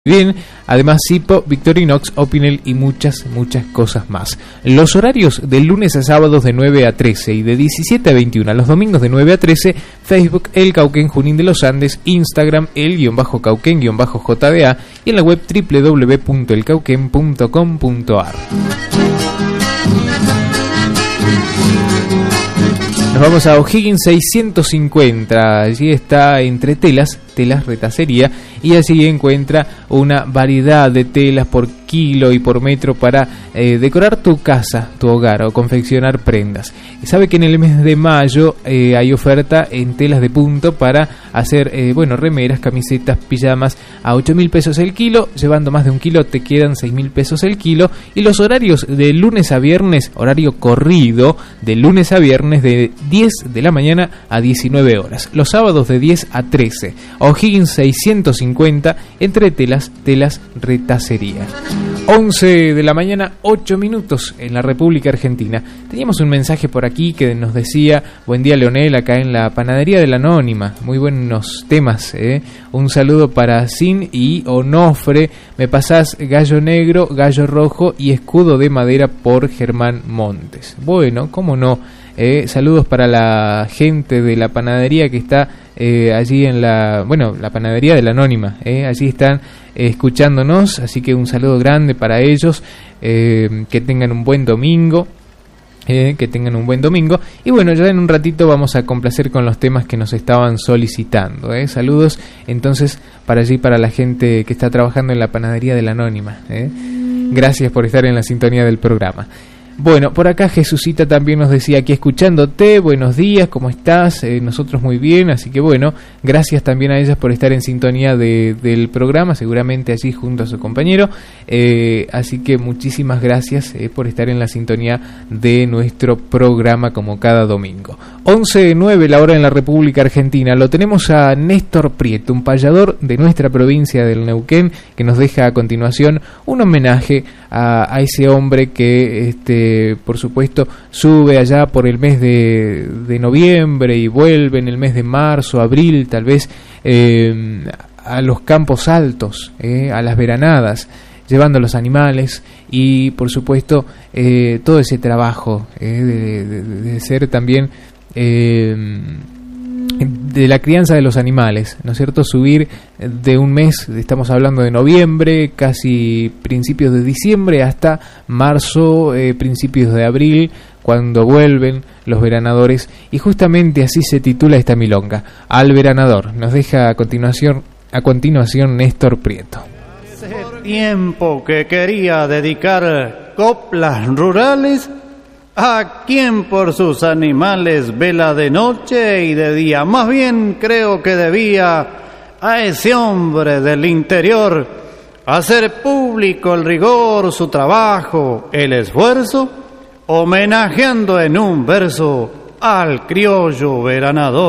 Bien, además Sipo, Victorinox, Opinel y muchas cosas más. Los horarios de lunes a sábados de 9 a 13 y de 17 a 21, los domingos de 9 a 13, Facebook El Cauquén Junín de los Andes, Instagram el_Cauquén_JDA y en la web www.elcauquen.com.ar. Nos vamos a O'Higgins 650, allí está entre telas retacería, y allí encuentra una variedad de telas por kilo y por metro para decorar tu casa, tu hogar o confeccionar prendas. Sabe que en el mes de mayo hay oferta en telas de punto para hacer remeras, camisetas, pijamas a 8.000 pesos el kilo. Llevando más de un kilo te quedan 6.000 pesos el kilo, y los horarios de lunes a viernes, horario corrido de lunes a viernes de 10 de la mañana a 19 horas, los sábados de 10 a 13. O'Higgins 650 entre telas retacería. 11 de la mañana, 8 minutos en la República Argentina. Teníamos un mensaje por aquí que nos decía: buen día Leonel, acá en la panadería de la Anónima, muy buenos temas, un saludo para Sin y Onofre, me pasás gallo negro, gallo rojo y escudo de madera por Germán Montes. Bueno, cómo no, saludos para la gente de la panadería que está allí en la panadería de la Anónima, allí están escuchándonos, así que un saludo grande para ellos, que tengan un buen domingo. Y bueno, ya en un ratito vamos a complacer con los temas que nos estaban solicitando, saludos entonces para allí, para la gente que está trabajando en la panadería de la Anónima, gracias por estar en la sintonía del programa. Bueno, por acá Jesucita también nos decía: aquí escuchándote, buenos días, ¿cómo estás? Nosotros muy bien, así que bueno, gracias también a ellas por estar en sintonía del programa, seguramente allí junto a su compañero, así que muchísimas gracias por estar en la sintonía de nuestro programa como cada domingo. 11:09 la hora en la República Argentina. Lo tenemos a Néstor Prieto, un payador de nuestra provincia del Neuquén, que nos deja a continuación un homenaje a ese hombre que por supuesto sube allá por el mes de noviembre y vuelve en el mes de marzo, abril, tal vez a los campos altos, a las veranadas, llevando los animales y por supuesto todo ese trabajo de ser también de la crianza de los animales, ¿no es cierto? Subir de un mes, estamos hablando de noviembre, casi principios de diciembre, hasta marzo, principios de abril, cuando vuelven los veranadores, y justamente así se titula esta milonga, Al Veranador. Nos deja a continuación Néstor Prieto. Hace tiempo que quería dedicar coplas rurales a quien por sus animales vela de noche y de día. Más bien creo que debía a ese hombre del interior hacer público el rigor, su trabajo, el esfuerzo, homenajeando en un verso al criollo veranador.